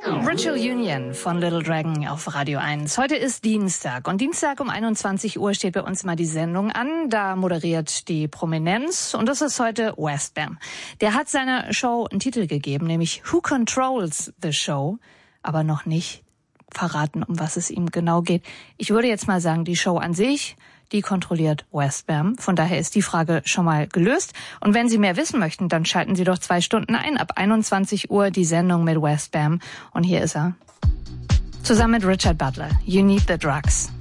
Ritual Union von Little Dragon auf Radio 1. Heute ist Dienstag und Dienstag um 21 Uhr steht bei uns mal die Sendung an. Da moderiert die Prominenz und das ist heute Westbam. Der hat seiner Show einen Titel gegeben, nämlich Who Controls the Show, aber noch nicht verraten, um was es ihm genau geht. Ich würde jetzt mal sagen, die Show an sich, die kontrolliert Westbam. Von daher ist die Frage schon mal gelöst. Und wenn Sie mehr wissen möchten, dann schalten Sie doch 2 Stunden ein. Ab 21 Uhr die Sendung mit Westbam. Und hier ist er. Zusammen mit Richard Butler. You Need the Drugs.